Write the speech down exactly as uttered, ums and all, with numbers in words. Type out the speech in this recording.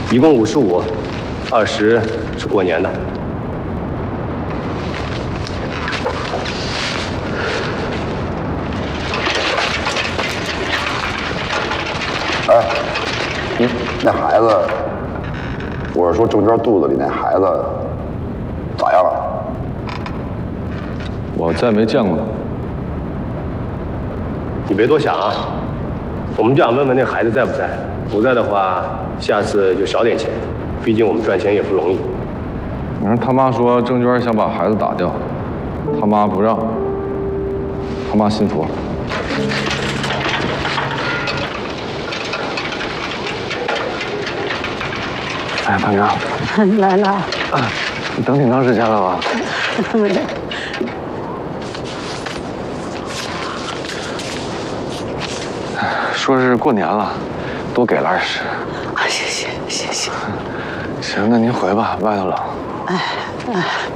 一共五十五，二十是过年的。 哎，你那孩子，我是说郑娟肚子里那孩子咋样了？ 我再没见过他。 你别多想啊，我们就想问问那孩子在不在，不在的话，下次就少点钱，毕竟我们赚钱也不容易。 你说他妈说郑娟想把孩子打掉，他妈不让，他妈信佛。哎，大娘， 来了。 啊，你等挺长时间了吧？说是过年了，多给了二十。 啊，谢谢谢谢。 行，那您回吧，外头冷。 哎哎。